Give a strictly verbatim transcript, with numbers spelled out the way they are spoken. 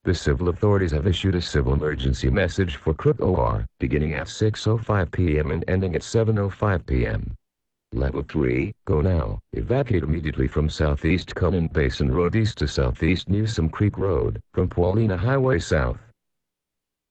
The civil authorities have issued a civil emergency message for Crook O R, beginning at six oh five p m and ending at seven oh five p m Level three, go now. Evacuate immediately from Southeast Conant Basin Road east to Southeast Newsom Creek Road, from Paulina Highway south.